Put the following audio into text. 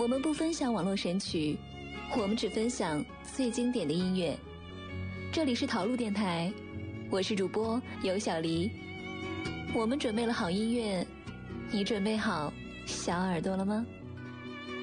我们不分享网络神曲，我们只分享最经典的音乐。这里是陶路电台，我是主播尤小黎。我们准备了好音乐，你准备好小耳朵了吗？